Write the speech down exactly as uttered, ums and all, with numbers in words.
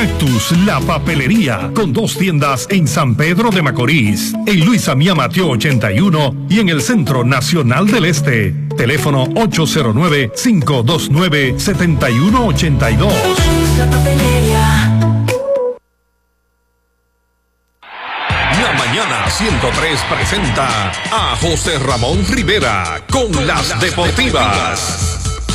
Cactus, la papelería, con dos tiendas en San Pedro de Macorís, en Luis Amía Mateo ochenta y uno y en el Centro Nacional del Este. Teléfono ocho cero nueve, cinco dos nueve, siete uno ocho dos. La papelería. La Mañana ciento tres presenta a José Ramón Rivera con las deportivas.